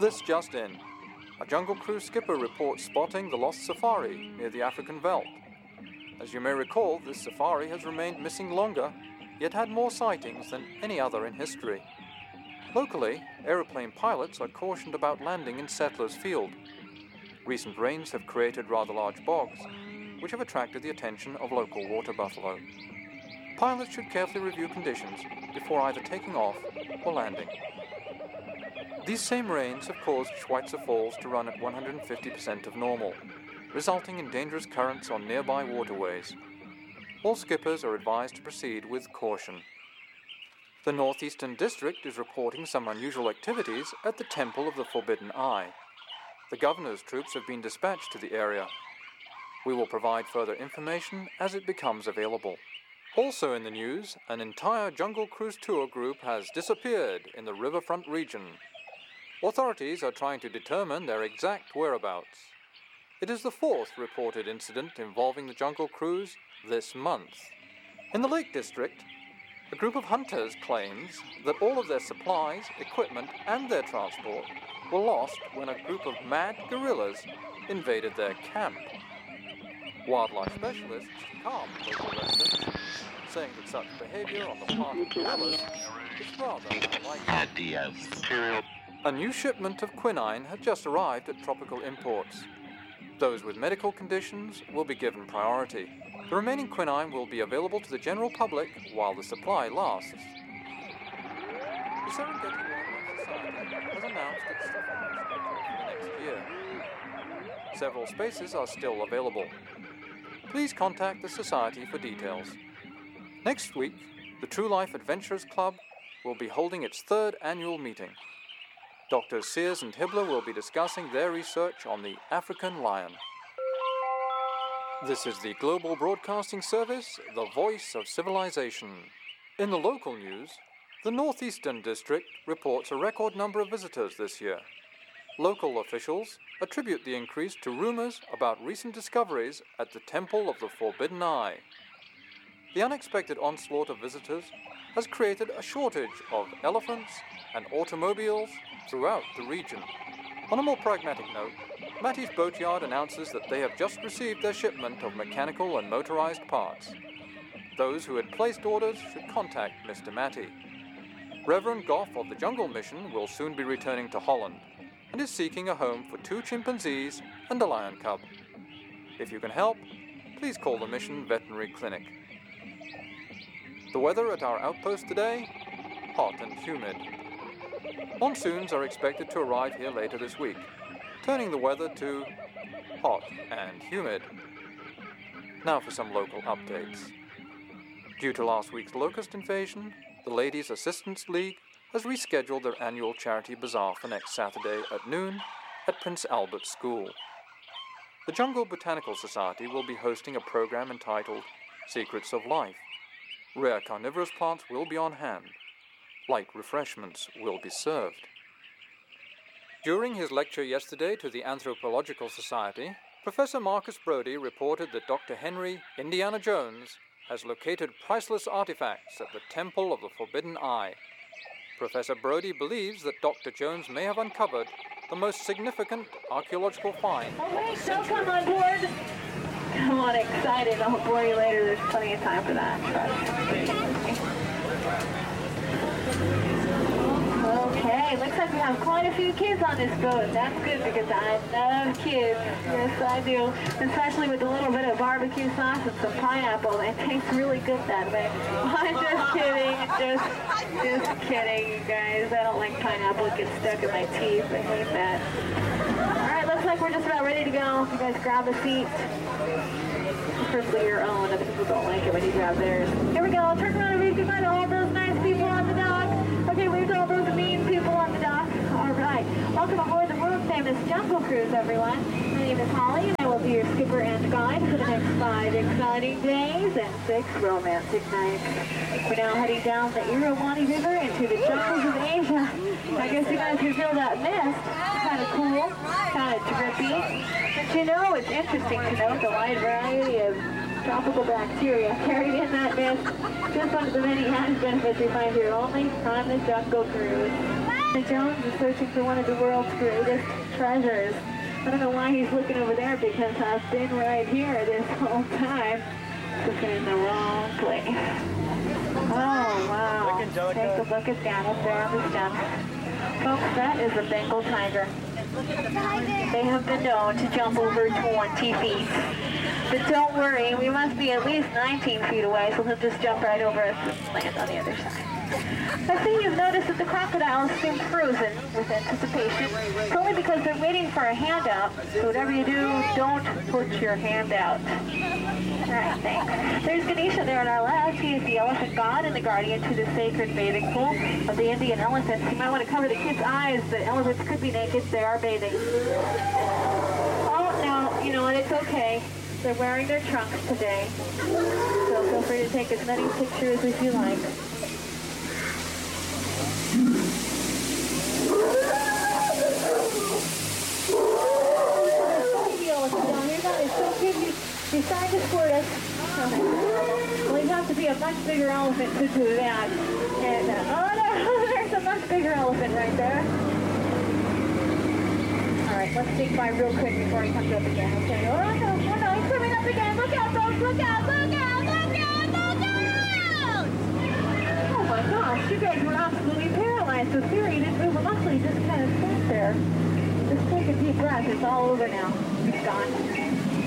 This just in. A Jungle Cruise skipper reports spotting the lost safari near the African Veldt. As you may recall, this safari has remained missing longer, yet had more sightings than any other in history. Locally, aeroplane pilots are cautioned about landing in Settlers Field. Recent rains have created rather large bogs, which have attracted the attention of local water buffalo. Pilots should carefully review conditions before either taking off or landing. These same rains have caused Schweitzer Falls to run at 150% of normal, resulting in dangerous currents on nearby waterways. All skippers are advised to proceed with caution. The Northeastern District is reporting some unusual activities at the Temple of the Forbidden Eye. The governor's troops have been dispatched to the area. We will provide further information as it becomes available. Also in the news, an entire Jungle Cruise tour group has disappeared in the riverfront region. Authorities are trying to determine their exact whereabouts. It is the fourth reported incident involving the Jungle Cruise this month. In the Lake District, a group of hunters claims that all of their supplies, equipment, and their transport were lost when a group of mad gorillas invaded their camp. Wildlife specialists calmed local residents, saying that such behavior on the part of gorillas is rather unlikely. A new shipment of quinine had just arrived at Tropical Imports. Those with medical conditions will be given priority. The remaining quinine will be available to the general public while the supply lasts. The Serengeti Wildlife Society has announced its safari schedule for the next year. Several spaces are still available. Please contact the Society for details. Next week, the True Life Adventurers Club will be holding its third annual meeting. Drs. Sears and Hibbler will be discussing their research on the African lion. This is the Global Broadcasting Service, the voice of civilization. In the local news, the Northeastern District reports a record number of visitors this year. Local officials attribute the increase to rumors about recent discoveries at the Temple of the Forbidden Eye. The unexpected onslaught of visitors has created a shortage of elephants and automobiles throughout the region. On a more pragmatic note, Matty's Boatyard announces that they have just received their shipment of mechanical and motorized parts. Those who had placed orders should contact Mr. Matty. Reverend Goff of the Jungle Mission will soon be returning to Holland and is seeking a home for 2 chimpanzees and a lion cub. If you can help, please call the Mission Veterinary Clinic. The weather at our outpost today? Hot and humid. Monsoons are expected to arrive here later this week, turning the weather to hot and humid. Now for some local updates. Due to last week's locust invasion, the Ladies' Assistance League has rescheduled their annual charity bazaar for next Saturday at noon at Prince Albert School. The Jungle Botanical Society will be hosting a program entitled Secrets of Life. Rare carnivorous plants will be on hand. Light refreshments will be served. During his lecture yesterday to the Anthropological Society, Professor Marcus Brody reported that Dr. Henry Indiana Jones has located priceless artifacts at the Temple of the Forbidden Eye. Professor Brody believes that Dr. Jones may have uncovered the most significant archaeological find. Oh wait, don't come on board! Come on, excited. I'll bore you later. There's plenty of time for that. Okay, looks like we have quite a few kids on this boat. That's good because I love kids. Yes, I do. Especially with a little bit of barbecue sauce and some pineapple. It tastes really good that way. I'm just kidding. Just kidding, you guys. I don't like pineapple. It gets stuck in my teeth. I hate that. All right, looks like we're just about ready to go. You guys grab a seat. Preferably your own. Other people don't like it when you grab theirs. Here we go. Turn around and read goodbye to all those nice people on the dock. Okay, wave to all those mean people on the dock. All right. Welcome aboard the world-famous Jungle Cruise, everyone. My name is Holly, and I will be your skipper and guide for the next 5 exciting days and 6 romantic nights. We're now heading down the Irrawaddy River into the jungles of Asia. I guess you guys can feel that mist. Kind of cool, kind of drippy. But you know, it's interesting to note the wide variety of tropical bacteria carried in that mist. Just one of the many added benefits we find here only on the Jungle Cruise. Jones is searching for one of the world's greatest treasures. I don't know why he's looking over there because I've been right here this whole time. Looking in the wrong place. Oh, wow. Take a look at that up there on the steps. Folks, that is a Bengal tiger. They have been known to jump over 20 feet. But don't worry, we must be at least 19 feet away, so he'll just jump right over us and land on the other side. I see you've noticed that the crocodiles seem frozen with anticipation. It's only because they're waiting for a handout. So whatever you do, don't put your hand out. Alright, thanks. There's Ganesha there on our left. He is the elephant god and the guardian to the sacred bathing pool of the Indian elephants. You might want to cover the kids' eyes. The elephants could be naked. They are bathing. Oh, no, you know what? It's okay. They're wearing their trunks today. So feel free to take as many pictures as you like. He's trying to squirt us. Well, he'd have to be a much bigger elephant to do that. And, oh no, there's a much bigger elephant right there. Alright, let's sneak by real quick before he comes up again. Okay, oh no, he's coming up again. Look out, folks, look out, look out, look out, look out! Oh my gosh, you guys were absolutely paralyzed. So Siri didn't move a muscle, he just kind of sat there. Just take a deep breath, it's all over now. It's gone.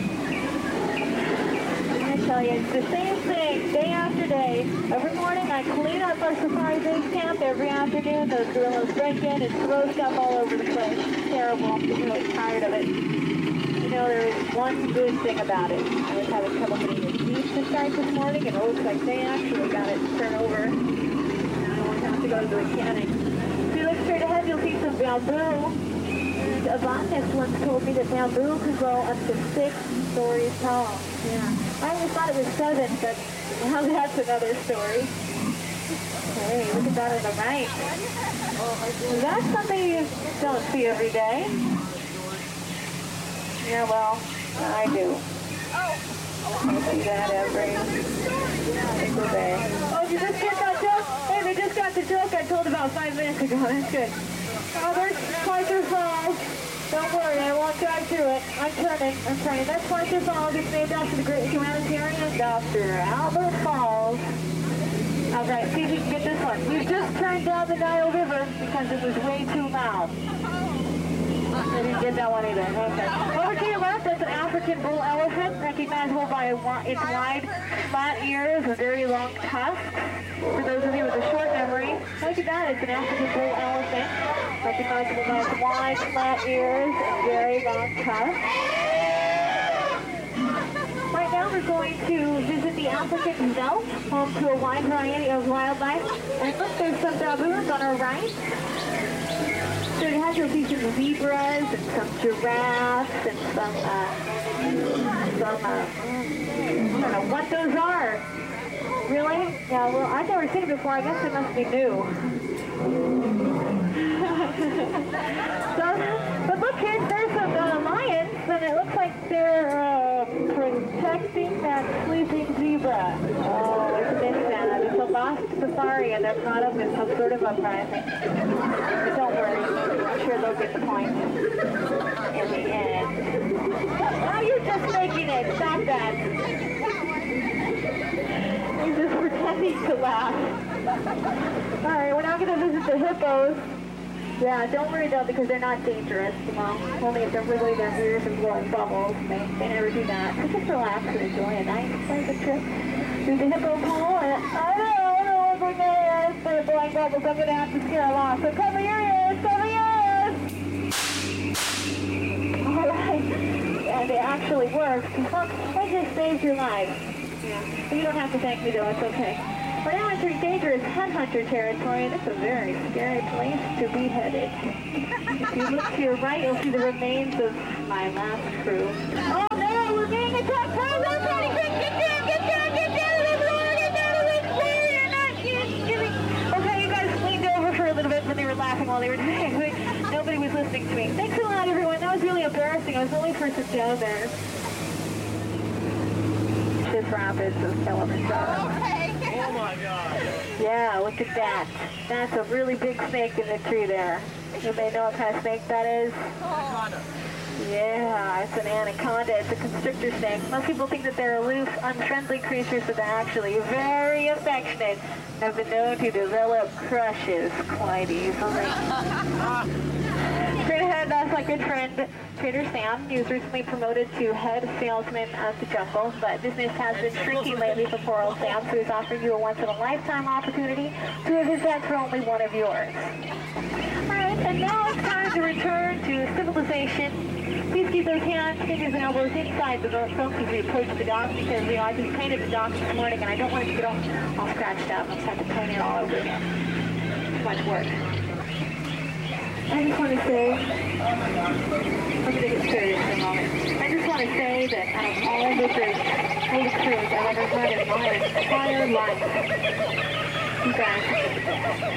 I tell you, it's the same thing day after day. Every morning I clean up our safari base camp. Every afternoon those gorillas break in and throw stuff all over the place. It's terrible. I'm really tired of it. You know, there is one good thing about it. I was having trouble getting it deep to start this morning, and it looks like they actually got it turned over. I don't have to go to the mechanic. If you look straight ahead, you'll see some bamboo. A botanist once told me that bamboo could grow up to 6 stories tall. Yeah. I always thought it was 7, but now that's another story. Hey, look at that on the right. That's something you don't see every day. Yeah, well, I do. I see that every single day. Oh, did you just get that joke? Hey, they just got the joke I told about 5 minutes ago. That's good. Oh, there's Schweitzer Falls. Don't worry, I won't drive through it. I'm turning. That's Schweitzer Falls. It's named after the great humanitarian Dr. Albert Falls. All right, see if you can get this one. We've just turned down the Nile River because it was way too loud. I didn't get that one either. Okay. Over to your left, that's an African bull elephant, recognizable by its wide, flat ears and very long tusks. For those of you with a short memory, look at that. It's an African bull elephant, recognizable by its wide, flat ears and very long tusks. Right now we're going to visit the African veldt, home to a wide variety of wildlife. And look, there's some baboons on our right. So you have to see some zebras and some giraffes and some I don't know what those are. Really? Yeah, well, I've never seen it before. I guess it must be new. But look, there's some lions, and it looks like they're protecting that sleeping zebra. Oh, isn't it sad? It's a lost safari, and they're caught up in some sort of uprising. But don't worry. I'm sure they'll get the point in the end. Now you're just making it. Stop that. You're just pretending to laugh. Alright, we're now going to visit the hippos. Yeah, don't worry though, because they're not dangerous. Well, only if they're wiggling their ears and blowing bubbles. They never do that. So just relax and enjoy a nice pleasant trip through the hippo pool. And I don't know if we're going to start blowing bubbles. I'm going to have to scare them off. So cover your ears, cover your ears! Alright, and it actually works. It just saves your life. Yeah. But you don't have to thank me though, it's okay. We're now entering dangerous headhunter territory, and it's a very scary place to be headed. If you look to your right, you'll see the remains of my last crew. Oh no, we're being attacked! Hey, everybody, quick, get down! You're not giving. Okay, you guys leaned over for a little bit when they were laughing while they were doing it. Nobody was listening to me. Thanks a lot, everyone. That was really embarrassing. I was the only person down there. Rapids of Kilimanjaro. Oh my God. Yeah, look at that. That's a really big snake in the tree there. You may know what kind of snake that is? Anaconda. Yeah, it's an anaconda. It's a constrictor snake. Most people think that they're aloof, unfriendly creatures, but they're actually very affectionate and have been known to develop crushes quite easily. Straight ahead, that's my good friend Trader Sam. He was recently promoted to head salesman of the jungle, but business has been shrinking lately for poor old Sam, so he's offering you a once-in-a-lifetime opportunity to have his pets for only one of yours. Alright, and now it's time to return to civilization. Please keep those hands, fingers, and elbows inside the phone as we approach the dock, because I just painted the dock this morning and I don't want it to get all scratched up. I just have to paint it all over again. Too much work. I just want to say, I'm going to get serious for a moment. I just want to say that out of all the crews I've ever run in my entire life, you guys